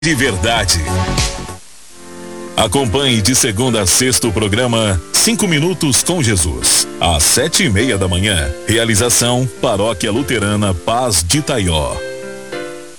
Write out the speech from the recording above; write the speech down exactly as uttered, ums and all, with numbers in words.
de verdade. Acompanhe de segunda a sexta o programa Cinco Minutos com Jesus, às sete e meia da manhã. Realização Paróquia Luterana Paz de Itaió.